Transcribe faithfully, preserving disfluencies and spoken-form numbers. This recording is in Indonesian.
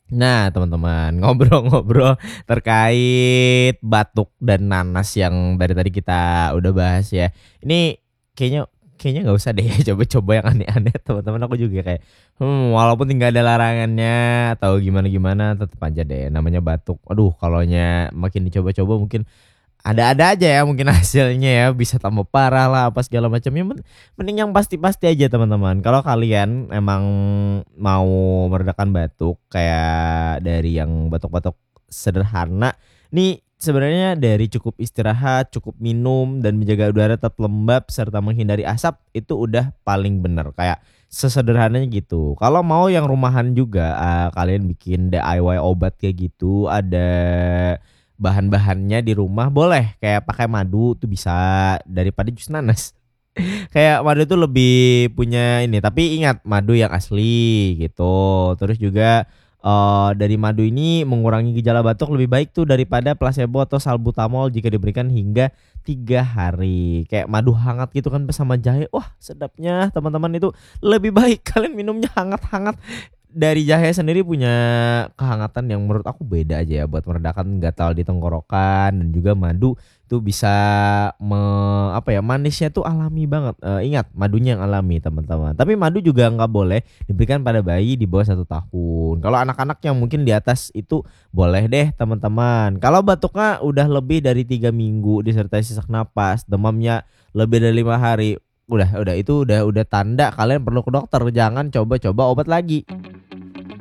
Nah, teman-teman, ngobrol-ngobrol terkait batuk dan nanas yang dari tadi kita udah bahas ya. Ini kayaknya kayaknya nggak usah deh coba-coba yang aneh-aneh, teman-teman. Aku juga kayak, hmm, walaupun nggak ada larangannya atau gimana-gimana, tetap aja deh namanya batuk. Aduh, kalaunya makin dicoba-coba mungkin ada-ada aja ya mungkin hasilnya ya, bisa tambah parah lah apa segala macamnya, men mending yang pasti-pasti aja teman-teman. Kalau kalian emang mau meredakan batuk kayak dari yang batuk-batuk sederhana, nih sebenarnya dari cukup istirahat, cukup minum dan menjaga udara tetap lembab serta menghindari asap itu udah paling bener, kayak sesederhananya gitu. Kalau mau yang rumahan juga, eee, kalian bikin D I Y obat kayak gitu, ada bahan-bahannya di rumah boleh, kayak pakai madu tuh bisa daripada jus nanas. Kayak madu tuh lebih punya ini, tapi ingat madu yang asli gitu. Terus juga, eee, dari madu ini mengurangi gejala batuk lebih baik tuh daripada placebo atau salbutamol jika diberikan hingga tiga hari. Kayak madu hangat gitu kan bersama jahe, wah sedapnya teman-teman itu lebih baik kalian minumnya hangat-hangat. Dari jahe sendiri punya kehangatan yang menurut aku beda aja ya buat meredakan gatal di tenggorokan, dan juga madu itu bisa me apa ya, manisnya tuh alami banget, eee, ingat madunya yang alami teman-teman. Tapi madu juga nggak boleh diberikan pada bayi di bawah satu tahun. Kalau anak-anak yang mungkin di atas itu boleh deh teman-teman. Kalau batuknya udah lebih dari tiga minggu disertai sesak napas, demamnya lebih dari lima hari, udah udah itu udah udah tanda kalian perlu ke dokter, jangan coba-coba obat lagi.